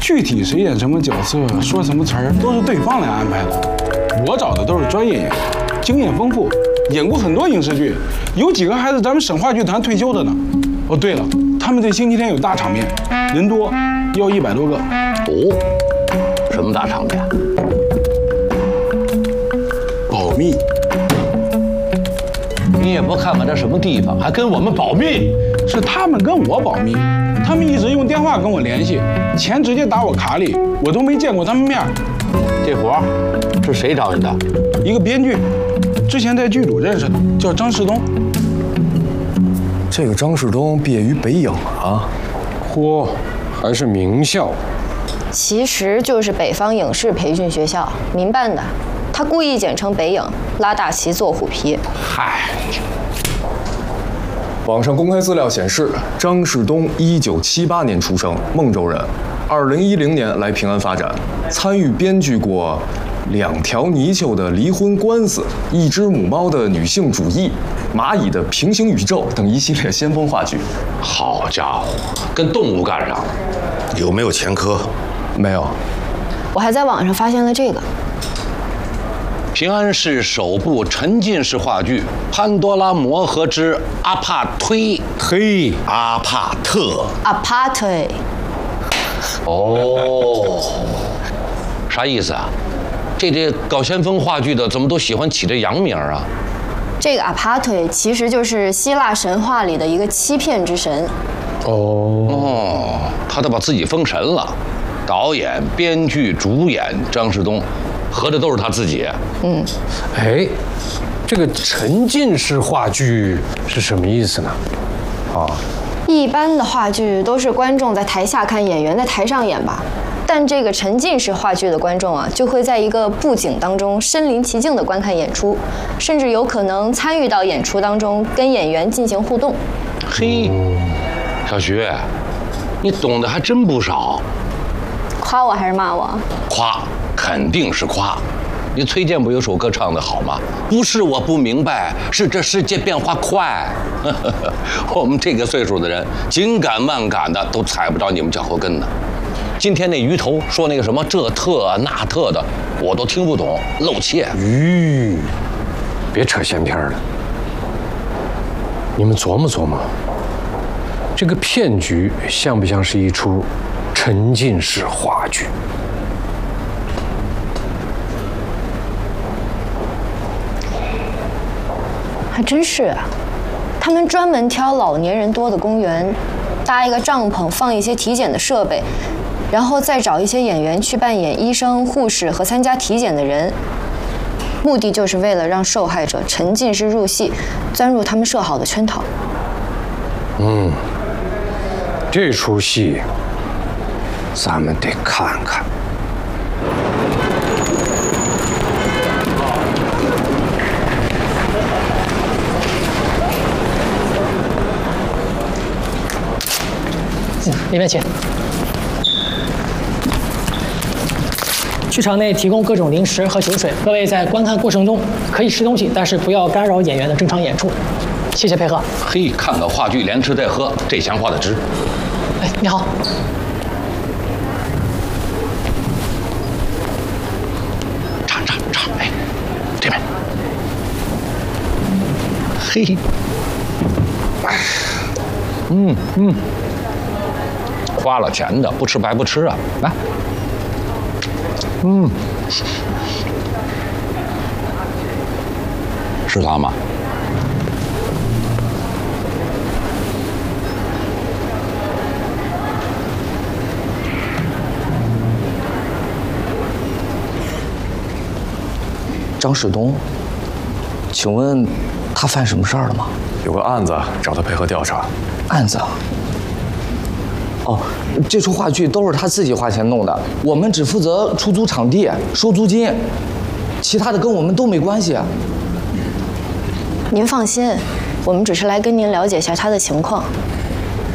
具体谁演什么角色、说什么词儿，都是对方来安排的。我找的都是专业演员，经验丰富，演过很多影视剧，有几个还是咱们省话剧团退休的呢。哦，对了，他们这星期天有大场面，人多，要100多个。 哦，什么大场面？ 保密。 你也不看看这什么地方，还跟我们保密？ 是他们跟我保密，他们一直用电话跟我联系，钱直接打我卡里，我都没见过他们面。 这活儿是谁找你的？ 一个编剧，之前在剧组认识的，叫张世东。 这个张世东毕业于北影啊， 嚯，还是名校。 其实就是北方影视培训学校民办的，他故意简称北影，拉大旗做虎皮。 嗨， 网上公开资料显示，张世东1978年出生，孟州人，2010年来平安发展，参与编剧过2条泥鳅的离婚官司、1只母猫的女性主义、蚂蚁的平行宇宙等一系列先锋话剧。 好家伙，跟动物干上了。 有没有前科？ 没有。 我还在网上发现了这个。 平安市首部沉浸式话剧《潘多拉魔盒之阿帕忒》。 嘿， 阿帕特。 Apartheid。 哦，啥意思啊？这搞先锋话剧的怎么都喜欢起这洋名啊？ 这个 Apartheid 其实就是希腊神话里的一个欺骗之神。 哦，他都把自己封神了。导演、编剧、主演张世东，合着都是他自己。 哎，这个沉浸式话剧是什么意思呢？ 一般的话剧都是观众在台下看，演员在台上演吧。但这个沉浸式话剧的观众啊，就会在一个布景当中身临其境地观看演出，甚至有可能参与到演出当中，跟演员进行互动。 嘿，小徐，你懂得还真不少。 夸我还是骂我？ 夸，肯定是夸。你崔健不有首歌唱得好吗？不是我不明白，是这世界变化快。我们这个岁数的人，紧赶慢赶的，都踩不着你们脚后跟呢。今天那鱼头说那个什么这特那特的，我都听不懂，露怯。 别扯闲篇了。你们琢磨琢磨，这个骗局像不像是一出沉浸式话剧？ 还真是啊，他们专门挑老年人多的公园，搭一个帐篷，放一些体检的设备，然后再找一些演员去扮演医生、护士和参加体检的人，目的就是为了让受害者沉浸式入戏，钻入他们设好的圈套。 这出戏咱们得看看。 里面请。剧场内提供各种零食和酒水，各位在观看过程中可以吃东西，但是不要干扰演员的正常演出。谢谢配合。 嘿，看个话剧连吃带喝，这钱花的值。 哎，你好。 唱，哎，这边。嘿，花了钱的，不吃白不吃啊！来，是他吗？ 张世东，请问他犯什么事儿了吗？ 有个案子找他配合调查。 案子啊？哦，这出话剧都是他自己花钱弄的，我们只负责出租场地、收租金，其他的跟我们都没关系。 您放心，我们只是来跟您了解一下他的情况。